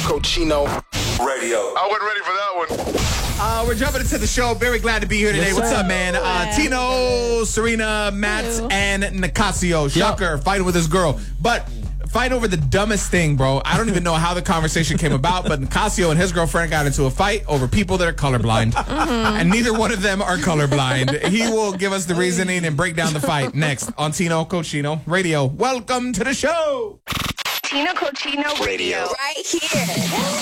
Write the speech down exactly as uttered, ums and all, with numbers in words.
Cochino Radio. I wasn't ready for that one. Uh, we're jumping into the show. Very glad to be here today. Yes, What's sir. up, man? Uh, Tino, Serena, Matt, Hello. and Nicasio. Shocker, fighting with his girl. But fight over the dumbest thing, bro. I don't even know how the conversation came about, but Nicasio and his girlfriend got into a fight over people that are colorblind. And neither one of them are colorblind. He will give us the reasoning and break down the fight next on Tino Cochino Radio. Welcome to the show. Tino Cochino Radio. Radio. Right here.